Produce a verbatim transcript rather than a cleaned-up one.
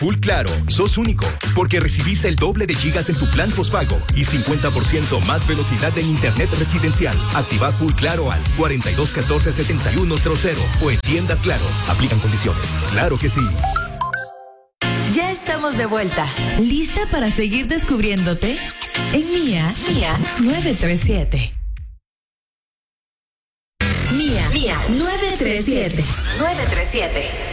Full Claro, sos único, porque recibís el doble de gigas en tu plan postpago y cincuenta por ciento más velocidad en internet residencial. Activa Full Claro al cuarenta y dos catorce setenta y uno cero cero o en tiendas Claro. Aplican condiciones. Claro que sí. Ya estamos de vuelta. ¿Lista para seguir descubriéndote? En Mía, Mía nueve tres siete. Mía, Mía nueve tres siete. nueve tres siete.